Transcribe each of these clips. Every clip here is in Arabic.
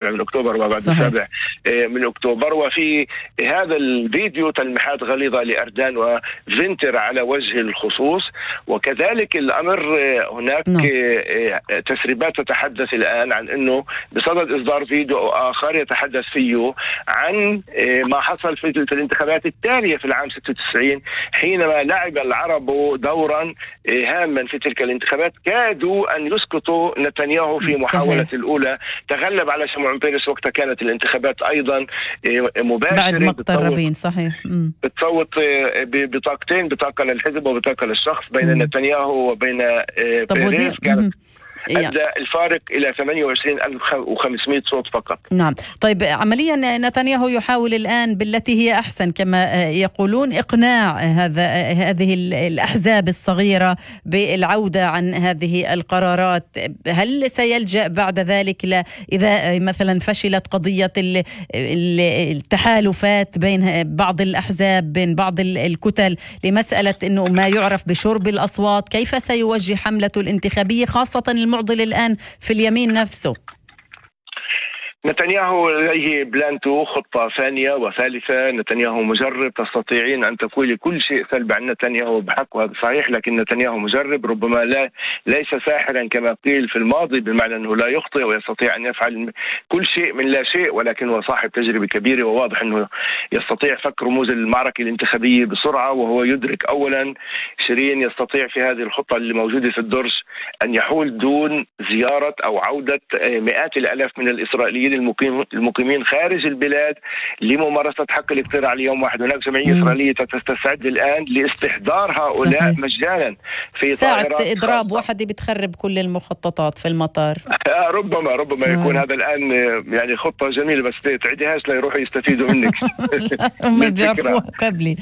السابع من أكتوبر وبعد السابع من أكتوبر. وفي هذا الفيديو تلميحات غليظة لأردان وفينتر على وجه الخصوص. وكذلك الأمر هناك تسريبات تتحدث الآن عن أنه بصدد إصدار فيديو آخر يتحدث فيه عن ما حصل في الانتخابات التالية في العام 96 حينما لعب العرب دورا هاما في تلك الانتخابات، كادوا أن يسقطوا نتنياهو في محاولة الأولى. تغلب على شمعون بيريس وقتها كانت الانتخابات أيضا مباشرة بعد مقتل رابين. صحيح. بتصوت بطاقتين، بطاقة للحزب وبطاقة للشخص بين نتنياهو وبين بيريس. كانت أدى الفارق إلى 28,500 صوت فقط. نعم. طيب عمليا نتنياهو يحاول الآن بالتي هي أحسن كما يقولون إقناع هذه الأحزاب الصغيرة بالعودة عن هذه القرارات. هل سيلجأ بعد ذلك إذا مثلا فشلت قضية التحالفات بين بعض الأحزاب بين بعض الكتل لمسألة أنه ما يعرف بشرب الأصوات، كيف سيوجه حملته الانتخابية خاصة المعضل الآن في اليمين نفسه؟ نتنياهو لديه بلان 2، خطة ثانية وثالثة. نتنياهو مجرب، تستطيعين أن تقولي كل شيء سلبي عن نتنياهو بحق وهذا صحيح، لكن نتنياهو مجرب، ربما ليس ساحرا كما قيل في الماضي، بمعنى أنه لا يخطئ ويستطيع أن يفعل كل شيء من لا شيء، ولكن هو صاحب تجربة كبيرة وواضح أنه يستطيع فك رموز المعركة الانتخابية بسرعة. وهو يدرك أولا شيرين يستطيع في هذه الخطة اللي موجودة في الدرج أن يحول دون زيارة أو عودة مئات الآلاف من الإسرائيليين المقيمين خارج البلاد لممارسة حق الاقتراع ليوم واحد. هناك جمعية إسرائيلية تستعد الآن لاستحضار هؤلاء مجانا في ساعة إضراب واحدة بتخرب كل المخططات في المطار. ربما يكون هذا الآن يعني خطة جميلة، بس تعيديهاش ليروحوا يستفيدوا منك. هم بيعرفوها قبلي.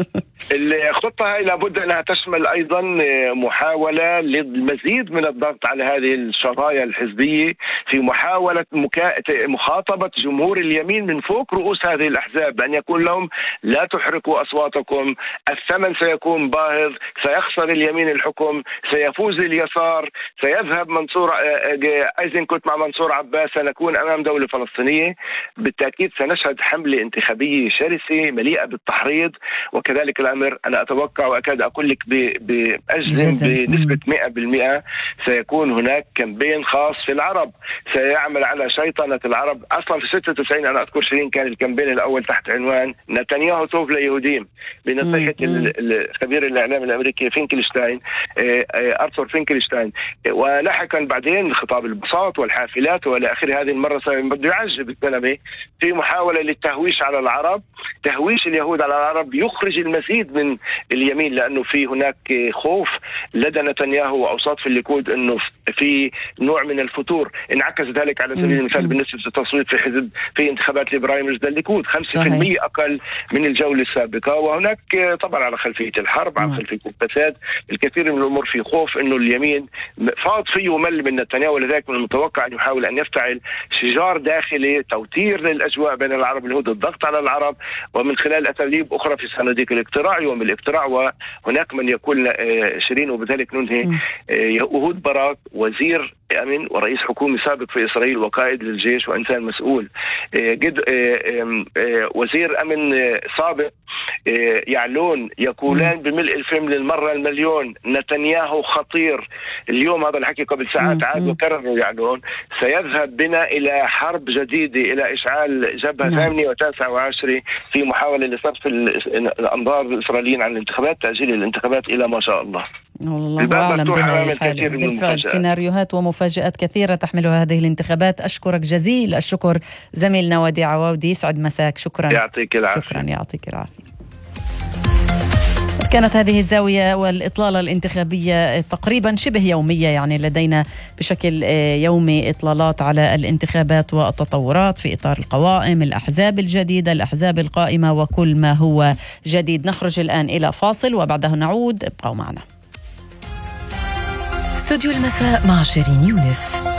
الخطة هاي لابد أنها تشمل أيضا محاولة للمزيد من الضغط على هذه الشرايا الحزبية في محاولة مخاطبة جمهور اليمين من فوق رؤوس هذه الأحزاب، أن يكون لهم لا تحرقوا أصواتكم، الثمن سيكون باهظ، سيخسر اليمين الحكم، سيفوز اليسار، سيذهب منصور أيزنكوت مع منصور عباس، سنكون أمام دولة فلسطينية. بالتأكيد سنشهد حملة انتخابية شرسة مليئة بالتحريض. وكذلك الأمر أنا أتوقع وأكاد أقول لك بأجزم بنسبة 100% سيكون هناك كامبين خاص في العرب سيعمل على شيطنة العرب. أصلا في 96 أنا أذكر شيرين كان الكامبين الأول تحت عنوان نتنياهو توف ليهوديم بنصيحة الخبير الإعلام الأمريكي فينكلشتاين، أرثر فينكلشتاين. ولاحقا بعدين خطاب البساط والحافلات وإلى آخره. هذه المرة بده يعجب الزلمة في محاولة للتهويش على العرب، تهويش اليهود على العرب، يخرج المزيد من اليمين، لأنه في هناك خوف لدى نتنياهو وأوساط في الليكود أنه في نوع من الفتور. انعكس ذلك على سبيل المثال بالنسبة للتصويت في حزب في انتخابات البرايمرز للليكود 5% أقل من الجولة السابقة. وهناك طبعا على خلفية الحرب، على خلفية الفساد، الكثير من الأمور في خوف أنه اليمين فاض فيه ومل من نتنياهو، ولذلك من المتوقع أن يحاول أن يفتعل شجار داخلي، توتير للأجواء بين العرب واليهود، الضغط على العرب، ومن خلال أساليب أخرى في صناديق الاقتراع، يوم الاقتراع. وهناك من يقول شيرين، وبذلك ننهي، يهود باراك وزير أمن ورئيس حكومي سابق في إسرائيل وقائد للجيش وإنسان مسؤول، وزير أمن سابق يعلون يقولان بملء الفم للمرة المليون نتنياهو خطير. اليوم هذا الحكي قبل ساعات عاد وكرروا يعلون سيذهب بنا إلى حرب جديدة، إلى إشعال جبهة 8 و9 و10 في محاولة لصرف الأنظار الإسرائيليين عن الانتخابات، تأجيل الانتخابات إلى ما شاء الله. الله أعلم بهذه الحالة. بالفعل سيناريوهات ومفاجآت كثيرة تحملها هذه الانتخابات. أشكرك جزيل الشكر زميلنا وديع عواودي، يسعد مساك. شكرا. يعطيك العافية. شكرا، يعطيك العافية. كانت هذه الزاوية والإطلالة الانتخابية تقريبا شبه يومية، يعني لدينا بشكل يومي إطلالات على الانتخابات والتطورات في إطار القوائم، الأحزاب الجديدة، الأحزاب القائمة وكل ما هو جديد. نخرج الآن إلى فاصل وبعده نعود، ابقوا معنا. استوديو المساء مع شيرين يونس.